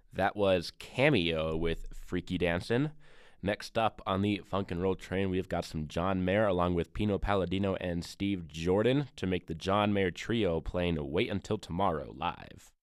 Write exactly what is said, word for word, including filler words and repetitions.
That was Cameo with Freaky Dancin'. Next up on the Funk and Roll train, we've got some John Mayer along with Pino Palladino and Steve Jordan to make the John Mayer Trio playing Wait Until Tomorrow live.